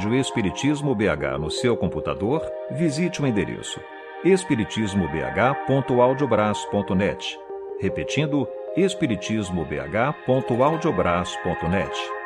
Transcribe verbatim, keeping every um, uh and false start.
o Espiritismo B H no seu computador, visite o endereço espiritismo b h ponto audiobras ponto net. Repetindo, espiritismo b h ponto audiobras ponto net.